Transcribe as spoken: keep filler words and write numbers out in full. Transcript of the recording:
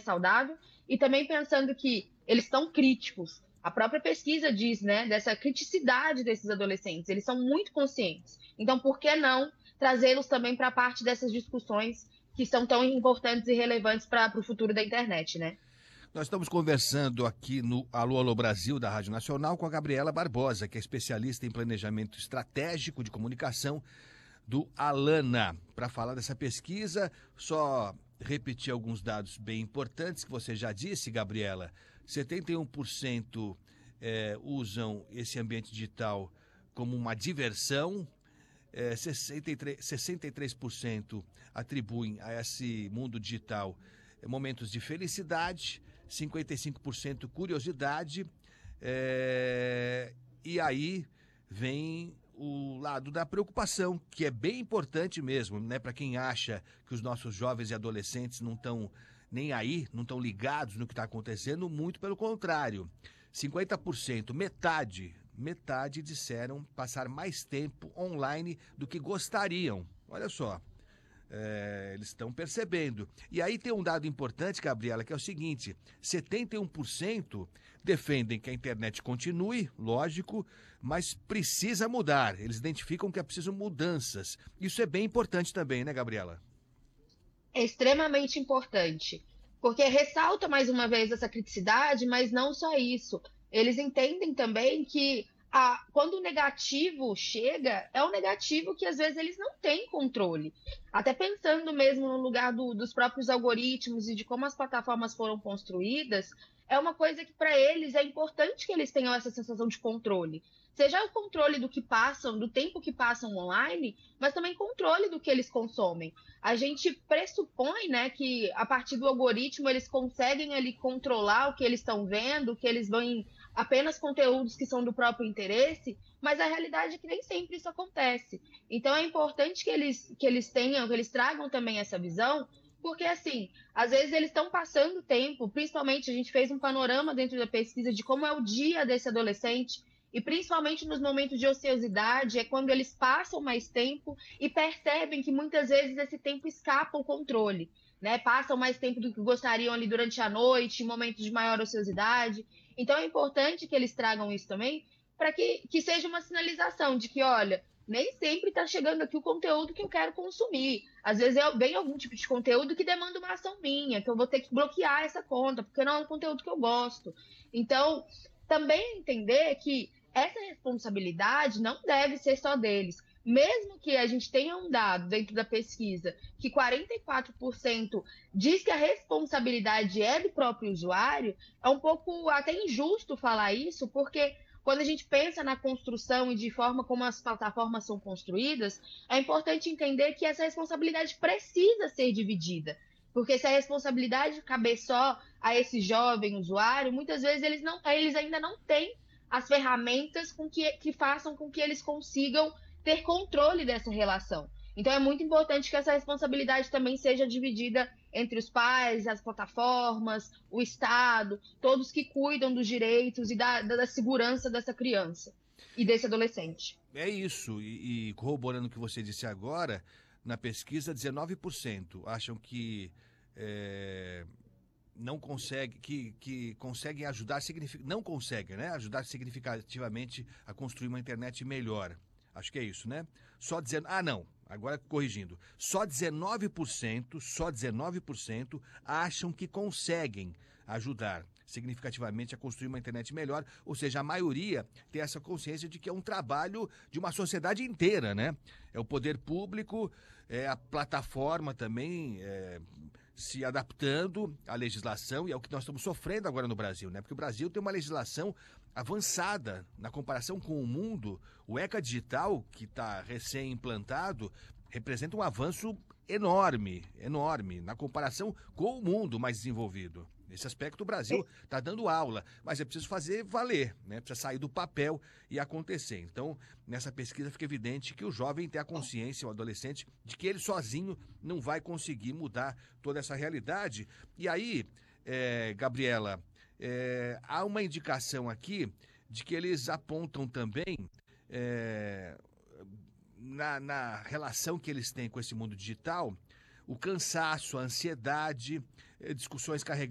mais saudável, e também pensando que eles estão críticos. A própria pesquisa diz, né, dessa criticidade desses adolescentes, eles são muito conscientes. Então, por que não trazê-los também para parte dessas discussões que são tão importantes e relevantes para o futuro da internet, né? Nós estamos conversando aqui no Alô Alô Brasil da Rádio Nacional com a Gabriela Barbosa, que é especialista em planejamento estratégico de comunicação do Alana. Para falar dessa pesquisa, só repetir alguns dados bem importantes que você já disse, Gabriela. setenta e um por cento é, usam esse ambiente digital como uma diversão, é, sessenta e três, sessenta e três por cento atribuem a esse mundo digital momentos de felicidade, cinquenta e cinco por cento curiosidade, é, e aí vem o lado da preocupação, que é bem importante mesmo, né, para quem acha que os nossos jovens e adolescentes não estão nem aí, não estão ligados no que está acontecendo, muito pelo contrário. cinquenta por cento, metade, metade disseram passar mais tempo online do que gostariam. Olha só. É, eles estão percebendo. E aí tem um dado importante, Gabriela, que é o seguinte: setenta e um por cento defendem que a internet continue, lógico, mas precisa mudar. Eles identificam que é preciso mudanças. Isso é bem importante também, né, Gabriela? É extremamente importante, porque ressalta mais uma vez essa criticidade, mas não só isso. Eles entendem também que a, quando o negativo chega, é um negativo que às vezes eles não têm controle. Até pensando mesmo no lugar do, dos próprios algoritmos e de como as plataformas foram construídas, é uma coisa que para eles é importante que eles tenham essa sensação de controle. Seja o controle do que passam, do tempo que passam online, mas também controle do que eles consomem. A gente pressupõe, né, que a partir do algoritmo eles conseguem ali controlar o que eles estão vendo, que eles vão apenas conteúdos que são do próprio interesse, mas a realidade é que nem sempre isso acontece. Então é importante que eles, que eles tenham, que eles tragam também essa visão, porque assim, às vezes eles estão passando tempo, principalmente a gente fez um panorama dentro da pesquisa de como é o dia desse adolescente, e principalmente nos momentos de ociosidade, é quando eles passam mais tempo e percebem que muitas vezes esse tempo escapa ao controle, né? Passam mais tempo do que gostariam ali durante a noite, em momentos de maior ociosidade. Então é importante que eles tragam isso também, para que, que seja uma sinalização de que, olha, nem sempre está chegando aqui o conteúdo que eu quero consumir. Às vezes vem algum tipo de conteúdo que demanda uma ação minha, que eu vou ter que bloquear essa conta, porque não é um conteúdo que eu gosto. Então, também entender que essa responsabilidade não deve ser só deles. Mesmo que a gente tenha um dado dentro da pesquisa que quarenta e quatro por cento diz que a responsabilidade é do próprio usuário, é um pouco até injusto falar isso, porque quando a gente pensa na construção e de forma como as plataformas são construídas, é importante entender que essa responsabilidade precisa ser dividida. Porque se a responsabilidade caber só a esse jovem usuário, muitas vezes eles, não, eles ainda não têm as ferramentas com que, que façam com que eles consigam ter controle dessa relação. Então é muito importante que essa responsabilidade também seja dividida entre os pais, as plataformas, o Estado, todos que cuidam dos direitos e da, da segurança dessa criança e desse adolescente. É isso, e, e corroborando o que você disse agora, na pesquisa dezenove por cento acham que é, não consegue, que, que conseguem ajudar, não conseguem, né? Ajudar significativamente a construir uma internet melhor. Acho que é isso, né? Só dizendo, ah, não, agora corrigindo, só dezenove por cento, só dezenove por cento acham que conseguem ajudar significativamente a construir uma internet melhor, ou seja, a maioria tem essa consciência de que é um trabalho de uma sociedade inteira, né? É o poder público, é a plataforma também, é, se adaptando à legislação, e é o que nós estamos sofrendo agora no Brasil, né? Porque o Brasil tem uma legislação avançada na comparação com o mundo. O ECA Digital, que está recém-implantado, representa um avanço enorme, enorme, na comparação com o mundo mais desenvolvido. Nesse aspecto, o Brasil está dando aula, mas é preciso fazer valer, né? Precisa sair do papel e acontecer. Então, nessa pesquisa fica evidente que o jovem tem a consciência, o adolescente, de que ele sozinho não vai conseguir mudar toda essa realidade. E aí, é, Gabriela, é, há uma indicação aqui de que eles apontam também é, na, na relação que eles têm com esse mundo digital, o cansaço, a ansiedade, discussões carregadas